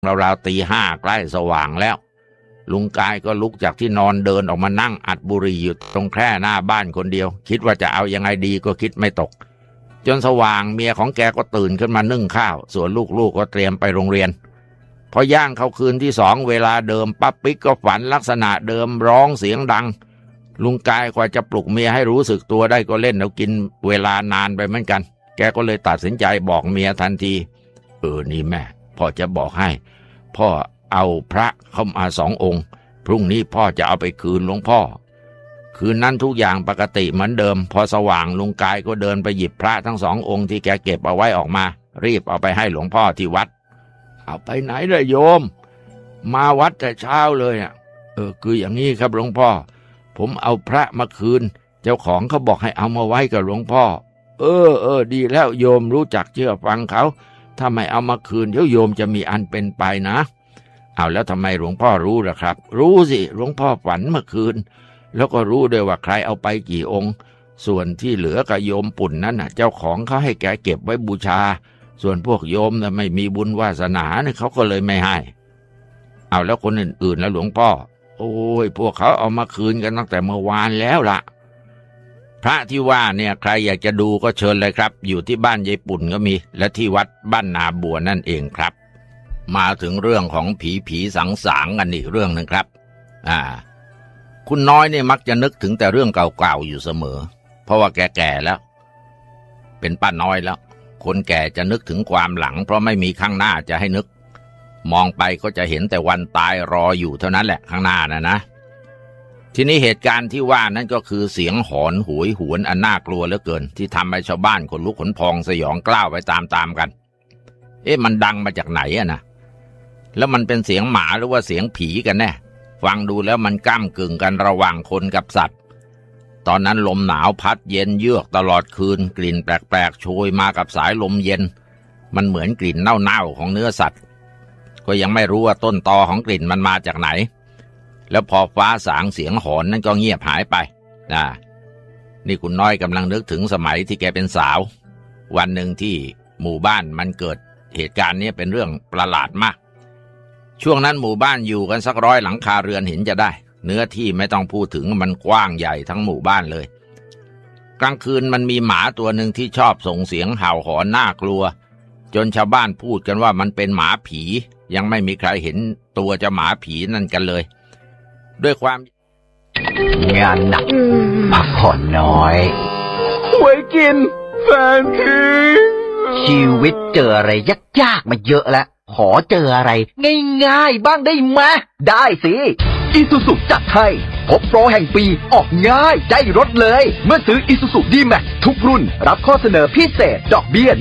ราวๆตีห้าใกล้สว่างแล้วลุงกายก็ลุกจากที่นอนเดินออกมานั่งอัดบุหรี่อยู่ตรงแคร่หน้าบ้านคนเดียวคิดว่าจะเอายังไงดีก็คิดไม่ตกจนสว่างเมียของแกก็ตื่นขึ้นมานึ่งข้าวส่วนลูกๆก็เตรียมไปโรงเรียนพอย่างเข้าคืนที่2เวลาเดิมปั๊บปิ๊กก็ฝันลักษณะเดิมร้องเสียงดังลุงกายกว่าจะปลุกเมียให้รู้สึกตัวได้ก็เล่นแล้วกินเวลานานไปเหมือนกันแกก็เลยตัดสินใจบอกเมียทันทีนี่แม่พ่อจะบอกให้พ่อเอาพระเข้ามา2 องค์พรุ่งนี้พ่อจะเอาไปคืนหลวงพ่อคืนนั้นทุกอย่างปกติเหมือนเดิมพอสว่างลุงกายก็เดินไปหยิบพระทั้ง2 องค์ที่แกเก็บเอาไว้ออกมารีบเอาไปให้หลวงพ่อที่วัดเอาไปไหนเลยโยมมาวัดแต่เช้าเลยอ่ะคืออย่างนี้ครับหลวงพ่อผมเอาพระมาคืนเจ้าของเขาบอกให้เอามาไว้กับหลวงพ่อดีแล้วโยมรู้จักเชื่อฟังเขาถ้าไม่เอามาคืนเดี๋ยวโยมจะมีอันเป็นไปนะเอาแล้วทำไมหลวงพ่อรู้ล่ะครับรู้สิหลวงพ่อฝันเมื่อคืนแล้วก็รู้ด้วยว่าใครเอาไปกี่องค์ส่วนที่เหลือกับโยมปุ่นนั้นน่ะเจ้าของเขาให้แกเก็บไว้บูชาส่วนพวกโยมน่ะไม่มีบุญวาสนาเนี่ยเขาก็เลยไม่ให้เอาแล้วคนอื่นๆแล้วหลวงพ่อพวกเขาเอามาคืนกันตั้งแต่เมื่อวานแล้วล่ะพระที่ว่าเนี่ยใครอยากจะดูก็เชิญเลยครับอยู่ที่บ้านยายปุ่นก็มีและที่วัดบ้านนาบัวนั่นเองครับมาถึงเรื่องของผีสางกันอีกเรื่องนึงครับคุณน้อยเนี่ยมักจะนึกถึงแต่เรื่องเก่าๆอยู่เสมอเพราะว่าแก่ๆแล้วเป็นป้าน้อยแล้วคนแก่จะนึกถึงความหลังเพราะไม่มีข้างหน้าจะให้นึกมองไปก็จะเห็นแต่วันตายรออยู่เท่านั้นแหละข้างหน้านะทีนี้เหตุการณ์ที่ว่านั้นก็คือเสียงหอนหวยหวนอันน่ากลัวเหลือเกินที่ทำให้ชาวบ้านขนลุกขนพองสยองกล้าวไปตามๆกันมันดังมาจากไหนนะแล้วมันเป็นเสียงหมาหรือว่าเสียงผีกันแน่ฟังดูแล้วมันก้ำกึ่งกันระหว่างคนกับสัตว์ตอนนั้นลมหนาวพัดเย็นเยือกตลอดคืนกลิ่นแปลกๆโชยมากับสายลมเย็นมันเหมือนกลิ่นเน่าๆของเนื้อสัตว์ก็ยังไม่รู้ว่าต้นตอของกลิ่นมันมาจากไหนแล้วพอฟ้าสางเสียงหอนนั้นก็เงียบหายไปนี่คุณน้อยกำลังนึกถึงสมัยที่แกเป็นสาววันหนึ่งที่หมู่บ้านมันเกิดเหตุการณ์นี้เป็นเรื่องประหลาดมากช่วงนั้นหมู่บ้านอยู่กันสัก100 หลังคาเรือนเห็นจะได้เนื้อที่ไม่ต้องพูดถึงมันกว้างใหญ่ทั้งหมู่บ้านเลยกลางคืนมันมีหมาตัวหนึ่งที่ชอบส่งเสียงเห่าหอนน่ากลัวจนชาวบ้านพูดกันว่ามันเป็นหมาผียังไม่มีใครเห็นตัวเจ้าหมาผีนั่นกันเลยด้วยความงานหนักพักผ่อนน้อยหวยกินแฟนทิ้งชีวิตเจออะไรยากๆมาเยอะแล้วขอเจออะไรง่ายๆบ้างได้ไหมได้สิอีซูซุจัดให้พบโปรแห่งปีออกง่ายใจรถเลยเมื่อซื้ออีซูซุดีแม็กทุกรุ่นรับข้อเสนอพิเศษดอกเบี้ย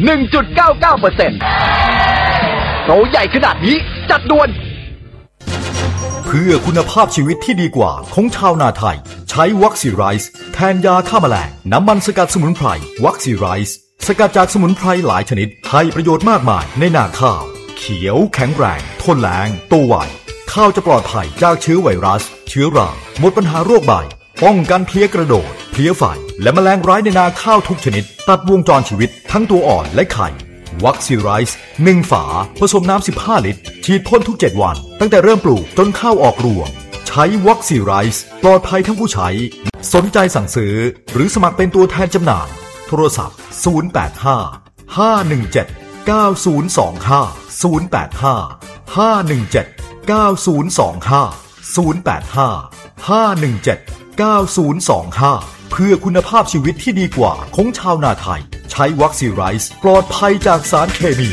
1.99% โปรใหญ่ขนาดนี้จัดด่วนเพื่อคุณภาพชีวิตที่ดีกว่าของชาวนาไทยใช้วัคซีไรส์แทนยาฆ่าแมลงน้ำมันสกัดสมุนไพรวัคซีไรส์สกัดจากสมุนไพรหลายชนิดให้ประโยชน์มากมายในนาข้าวเขียวแข็งแรงทนแล้งโตไวข้าวจะปลอดภัยจากเชื้อไวรัสเชื้อราหมดปัญหาโรคใบป้องกันเพลี้ยกระโดดเพลี้ยไฟและแมลงร้ายในนาข้าวทุกชนิดตัดวงจรชีวิตทั้งตัวอ่อนและไข่วัคซีไรส์1 ฝาผสมน้ำ15 ลิตรฉีดพ่นทุก7 วันตั้งแต่เริ่มปลูกจนข้าวออกรวงใช้วัคซีไรส์ปลอดภัยทั้งผู้ใช้สนใจสั่งซื้อหรือสมัครเป็นตัวแทนจำหน่ายโทรศัพท์085 517 9025 085 517 9025 085 517 9025เพื่อคุณภาพชีวิตที่ดีกว่าของชาวนาไทยใช้วัคซีไรส์ปลอดภัยจากสารเคมี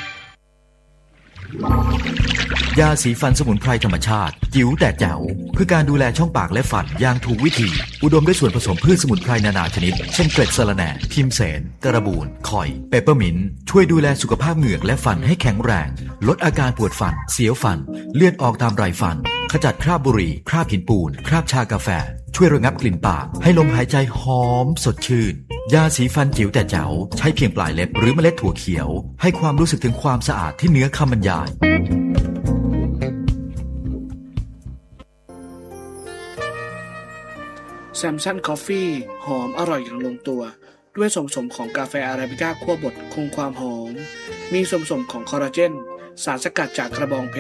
ยาสีฟันสมุนไพรธรรมชาติจิ๋วแต่แจ๋วเพื่อการดูแลช่องปากและฟันอย่างถูกวิธีอุดมด้วยส่วนผสมพืชสมุนไพรนานาชนิดเช่นเกล็ดสะระแหน่พิมเสนกระบูนข่อยเปปเปอร์มินต์ช่วยดูแลสุขภาพเหงือกและฟันให้แข็งแรงลดอาการปวดฟันเสียวฟันเลือดออกตามไรฟันขจัดคราบบุหรี่คราบหินปูนคราบชากาแฟช่วยระงับกลิ่นปากให้ลมหายใจหอมสดชื่นยาสีฟันจิ๋วแต่แจ๋วใช้เพียงปลายเล็บหรือเมล็ดถั่วเขียวให้ความรู้สึกถึงความสะอาดที่เหนือคำบรรยายแซมซันคอฟฟี่หอมอร่อยอย่างลงตัวด้วยส่วนผสมของกาแฟอาราบิก้าคั่วบดคงความหอมมีส่วนผสมของคอลลาเจนสารสกัดจากกระบองเพ